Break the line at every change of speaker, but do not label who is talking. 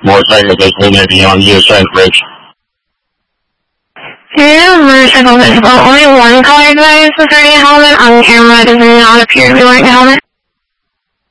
Motorcycle visible may be on the other side of the bridge.
Motorcycle visible. Only one color device is wearing a helmet. On camera, does not appear to be wearing a helmet.